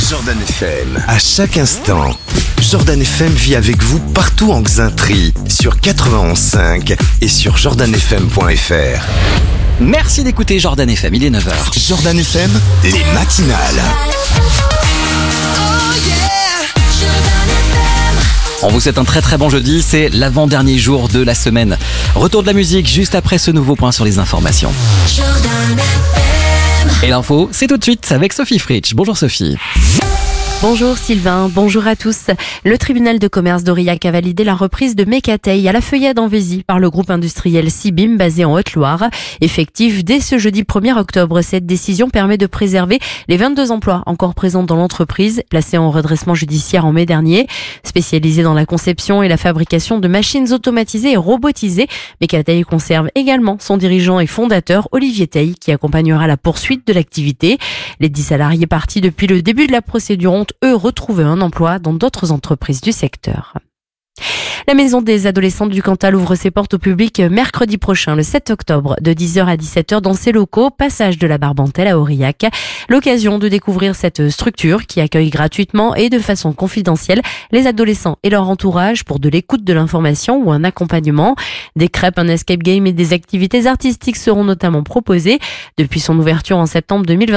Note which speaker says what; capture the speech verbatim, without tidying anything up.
Speaker 1: Jordan F M. À chaque instant, Jordan F M vit avec vous partout en Xaintrie, sur quatre-vingt-onze cinq et sur jordan f m point f r.
Speaker 2: Merci d'écouter Jordan F M, il est neuf heures.
Speaker 1: Jordan F M, les matinales.
Speaker 2: On vous souhaite un très très bon jeudi, c'est l'avant-dernier jour de la semaine. Retour de la musique juste après ce nouveau point sur les informations. Et l'info, c'est tout de suite avec Sophie Fritsch. Bonjour Sophie.
Speaker 3: Bonjour Sylvain, bonjour à tous. Le tribunal de commerce d'Aurillac a validé la reprise de Mécateil à la Feuillade en Vézy par le groupe industriel Sibim basé en Haute-Loire. Effectif dès ce jeudi premier octobre, cette décision permet de préserver les vingt-deux emplois encore présents dans l'entreprise, placée en redressement judiciaire en mai dernier. Spécialisée dans la conception et la fabrication de machines automatisées et robotisées, Mécateil conserve également son dirigeant et fondateur Olivier Teil qui accompagnera la poursuite de l'activité. Les dix salariés partis depuis le début de la procédure ont eux retrouvé un emploi dans d'autres entreprises du secteur. La maison des adolescentes du Cantal ouvre ses portes au public mercredi prochain, le sept octobre, de dix heures à dix-sept heures dans ses locaux, passage de la Barbentelle à Aurillac. L'occasion de découvrir cette structure qui accueille gratuitement et de façon confidentielle les adolescents et leur entourage pour de l'écoute de l'information ou un accompagnement. Des crêpes, un escape game et des activités artistiques seront notamment proposées. Depuis son ouverture en septembre deux mille vingt